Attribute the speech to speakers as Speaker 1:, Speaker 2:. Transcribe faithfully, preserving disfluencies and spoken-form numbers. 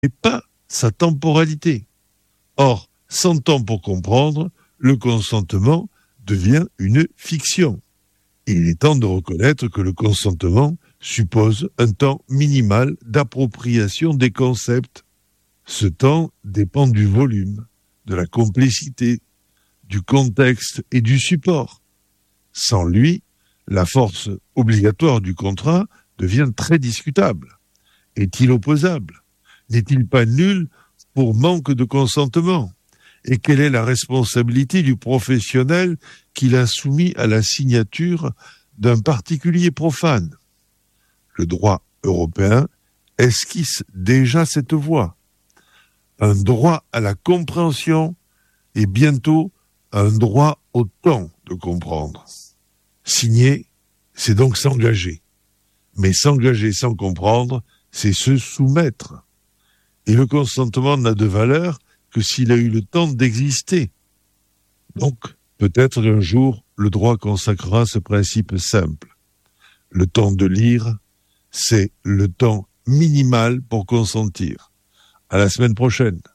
Speaker 1: et pas sa temporalité. Or, sans temps pour comprendre, le consentement devient une fiction. Il est temps de reconnaître que le consentement suppose un temps minimal d'appropriation des concepts. Ce temps dépend du volume, de la complexité, du contexte et du support. Sans lui, la force obligatoire du contrat devient très discutable. Est-il opposable? N'est-il pas nul pour manque de consentement? Et quelle est la responsabilité du professionnel qui l'a soumis à la signature d'un particulier profane? Le droit européen esquisse déjà cette voie. Un droit à la compréhension et bientôt un droit au temps de comprendre. Signer, c'est donc s'engager. Mais s'engager sans comprendre, c'est se soumettre. Et le consentement n'a de valeur que s'il a eu le temps d'exister. Donc, peut-être qu'un jour, le droit consacrera ce principe simple. Le temps de lire, c'est le temps minimal pour consentir. À la semaine prochaine.